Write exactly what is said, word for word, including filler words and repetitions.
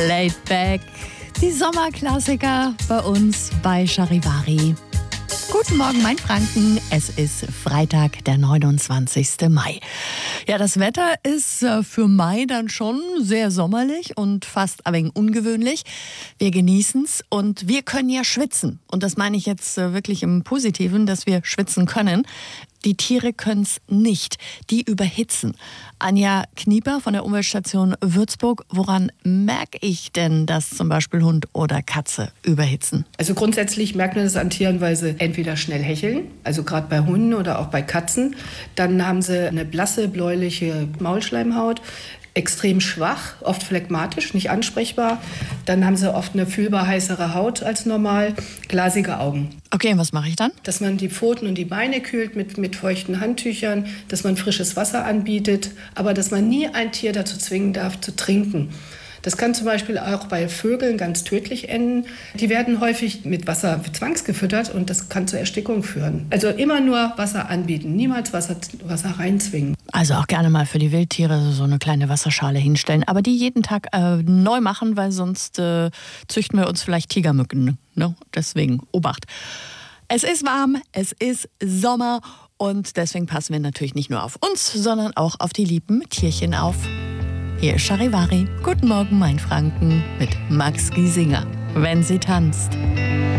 Laid Back, die Sommerklassiker bei uns bei Charivari. Guten Morgen, mein Franken. Es ist Freitag, der neunundzwanzigste Mai. Ja, das Wetter ist für Mai dann schon sehr sommerlich und fast ein wenig ungewöhnlich. Wir genießen es und wir können ja schwitzen. Und das meine ich jetzt wirklich im Positiven, dass wir schwitzen können. Die Tiere können es nicht. Die überhitzen. Anja Knieper von der Umweltstation Würzburg. Woran merke ich denn, dass zum Beispiel Hund oder Katze überhitzen? Also grundsätzlich merkt man das an Tieren, weil sie entweder schnell hecheln, also gerade bei Hunden oder auch bei Katzen. Dann haben sie eine blasse, bläuliche Maulschleimhaut. Extrem schwach, oft phlegmatisch, nicht ansprechbar. Dann haben sie oft eine fühlbar heißere Haut als normal, glasige Augen. Okay, und was mache ich dann? Dass man die Pfoten und die Beine kühlt mit, mit feuchten Handtüchern, dass man frisches Wasser anbietet, aber dass man nie ein Tier dazu zwingen darf, zu trinken. Das kann zum Beispiel auch bei Vögeln ganz tödlich enden. Die werden häufig mit Wasser zwangsgefüttert und das kann zur Erstickung führen. Also immer nur Wasser anbieten, niemals Wasser, Wasser reinzwingen. Also auch gerne mal für die Wildtiere so eine kleine Wasserschale hinstellen, aber die jeden Tag äh, neu machen, weil sonst äh, züchten wir uns vielleicht Tigermücken. Ne? Deswegen Obacht. Es ist warm, es ist Sommer und deswegen passen wir natürlich nicht nur auf uns, sondern auch auf die lieben Tierchen auf. Hier ist Charivari. Guten Morgen, mein Franken, mit Max Giesinger. Wenn sie tanzt.